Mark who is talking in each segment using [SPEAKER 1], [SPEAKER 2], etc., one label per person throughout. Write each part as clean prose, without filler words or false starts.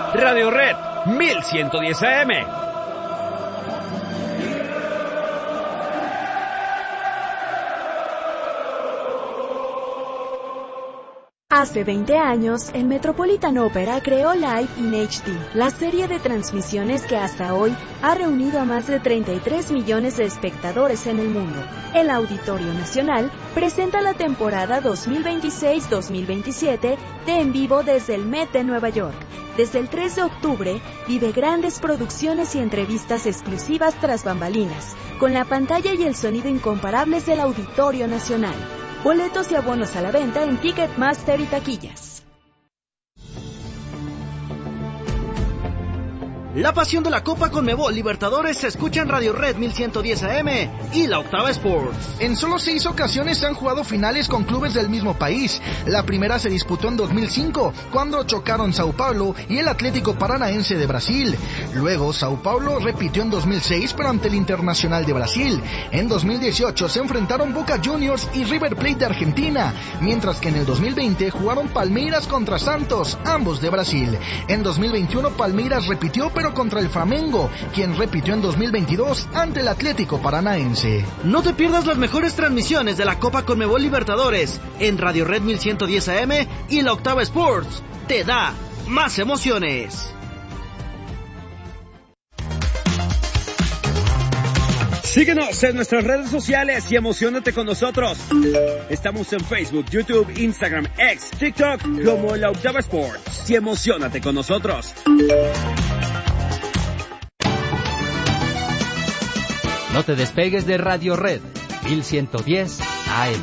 [SPEAKER 1] Radio Red 1110 AM.
[SPEAKER 2] Hace 20 años, el Metropolitan Opera creó Live in HD, la serie de transmisiones que hasta hoy ha reunido a más de 33 millones de espectadores en el mundo. El Auditorio Nacional presenta la temporada 2026-2027 de En Vivo desde el Met de Nueva York. Desde el 3 de octubre, vive grandes producciones y entrevistas exclusivas tras bambalinas, con la pantalla y el sonido incomparables del Auditorio Nacional. Boletos y abonos a la venta en Ticketmaster y taquillas.
[SPEAKER 3] La pasión de la Copa Conmebol Libertadores se escucha en Radio Red 1110 AM y la Octava Sports.
[SPEAKER 4] En solo 6 ocasiones se han jugado finales con clubes del mismo país. La primera se disputó en 2005, cuando chocaron Sao Paulo y el Atlético Paranaense de Brasil. Luego, Sao Paulo repitió en 2006, pero ante el Internacional de Brasil. En 2018 se enfrentaron Boca Juniors y River Plate de Argentina, mientras que en el 2020 jugaron Palmeiras contra Santos, ambos de Brasil. En 2021 Palmeiras repitió, pero contra el Flamengo, quien repitió en 2022 ante el Atlético Paranaense.
[SPEAKER 3] No te pierdas las mejores transmisiones de la Copa Conmebol Libertadores en Radio Red 1110 AM y la Octava Sports. Te da más emociones.
[SPEAKER 1] Síguenos en nuestras redes sociales y emocionate con nosotros. Estamos en Facebook, YouTube, Instagram, X, TikTok como la Octava Sports. Y emocionate con nosotros.
[SPEAKER 5] No te despegues de Radio Red 1110 AM.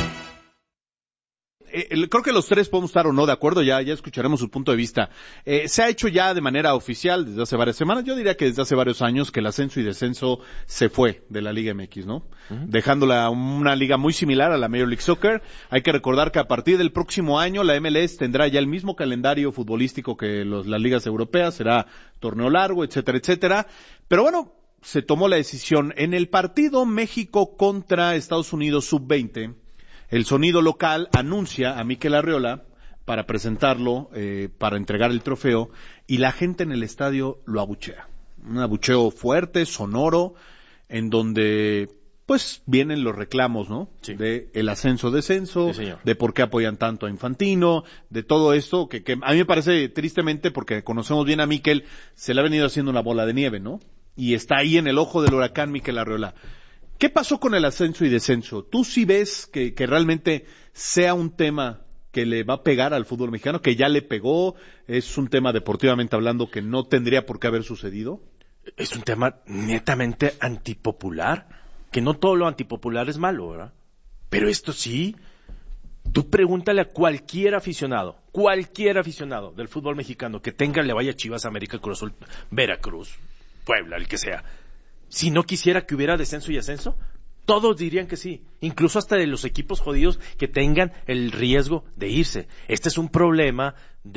[SPEAKER 6] Creo que los tres podemos estar o no de acuerdo, ya escucharemos su punto de vista. Se ha hecho ya de manera oficial desde hace varias semanas, yo diría que desde hace varios años, que el ascenso y descenso se fue de la Liga MX, ¿no? Dejándola una liga muy similar a la Major League Soccer. Hay que recordar que a partir del próximo año la MLS tendrá ya el mismo calendario futbolístico que las ligas europeas, será torneo largo, etcétera, etcétera. Pero bueno, se tomó la decisión en el partido México contra Estados Unidos sub-20. El sonido local anuncia a Mikel Arriola para presentarlo, para entregar el trofeo, y la gente en el estadio lo abuchea. Un abucheo fuerte, sonoro, en donde pues vienen los reclamos, ¿no? Sí. De el ascenso-descenso, sí, de por qué apoyan tanto a Infantino, de todo esto, que a mí me parece tristemente, porque conocemos bien a Mikel, se le ha venido haciendo una bola de nieve, ¿no? Y está ahí en el ojo del huracán Mikel Arriola. ¿Qué pasó con el ascenso y descenso? ¿Tú sí ves que realmente sea un tema que le va a pegar al fútbol mexicano, que ya le pegó? ¿Es un tema deportivamente hablando que no tendría por qué haber sucedido?
[SPEAKER 7] Es un tema netamente antipopular, que no todo lo antipopular es malo, ¿verdad? Pero esto sí, tú pregúntale a cualquier aficionado del fútbol mexicano que le vaya a Chivas, América, Cruz Azul, Veracruz, Puebla, el que sea, si no quisiera que hubiera descenso y ascenso, todos dirían que sí, incluso hasta de los equipos jodidos que tengan el riesgo de irse. Este es un problema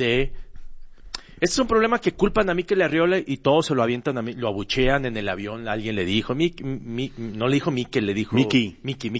[SPEAKER 7] que culpan a Mikel Arriola y todos se lo avientan a mí, lo abuchean en el avión. Alguien le dijo, no le dijo Mikel, le dijo Miki.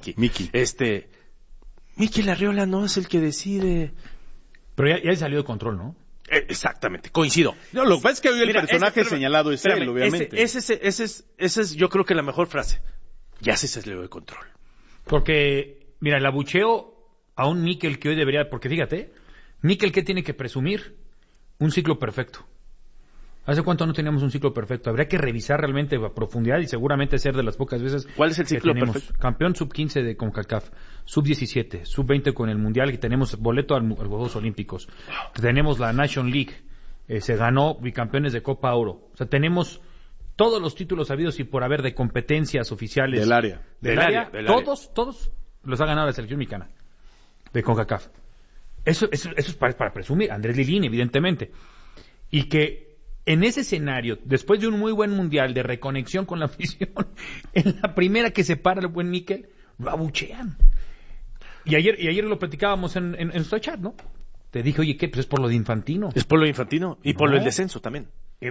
[SPEAKER 7] Mikel Arriola no es el que decide.
[SPEAKER 8] Pero ya salió de control, ¿no?
[SPEAKER 7] Exactamente, coincido.
[SPEAKER 6] No, lo que pasa es que hoy el personaje señalado es él, obviamente.
[SPEAKER 7] Ese es yo creo que la mejor frase. Ya se salió de control.
[SPEAKER 8] Porque, mira, el abucheo a un Mikel que hoy debería... Porque fíjate, Mikel, ¿qué tiene que presumir? Un ciclo perfecto. ¿Hace cuánto no teníamos un ciclo perfecto? Habría que revisar realmente a profundidad y seguramente ser de las pocas veces...
[SPEAKER 7] ¿Cuál es el ciclo perfecto?
[SPEAKER 8] Campeón sub-15 de CONCACAF, sub-17, sub-20 con el Mundial, y tenemos boleto a los Juegos Olímpicos. Tenemos la Nation League, se ganó bicampeones de Copa Oro. O sea, tenemos todos los títulos habidos y por haber de competencias oficiales.
[SPEAKER 6] Del área.
[SPEAKER 8] Todos los ha ganado la selección mexicana de CONCACAF. Eso es para presumir. Andrés Lilini, evidentemente. Y que en ese escenario, después de un muy buen mundial de reconexión con la afición, en la primera que se para el buen Mikel, lo abuchean. Y ayer lo platicábamos en nuestro chat, ¿no? Te dije, oye, ¿qué? Pues es por lo de Infantino.
[SPEAKER 7] Es por lo de Infantino y por lo del descenso también.